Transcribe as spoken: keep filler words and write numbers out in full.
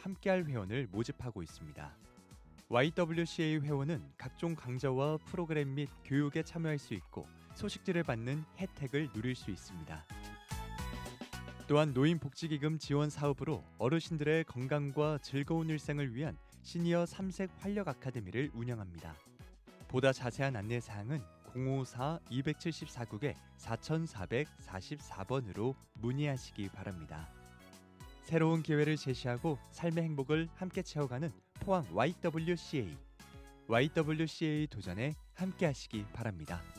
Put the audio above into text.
함께할 회원을 모집하고 있습니다. 와이더블유씨에이 회원은 각종 강좌와 프로그램 및 교육에 참여할 수 있고 소식지를 받는 혜택을 누릴 수 있습니다. 또한 노인복지기금 지원 사업으로 어르신들의 건강과 즐거운 일상을 위한 시니어 삼색 활력 아카데미를 운영합니다. 보다 자세한 안내사항은 공오사 이칠사국에 사사사사 번으로 문의하시기 바랍니다. 새로운 기회를 제시하고 삶의 행복을 함께 채워가는 포항 와이더블유씨에이. 와이더블유씨에이 도전에 함께하시기 바랍니다.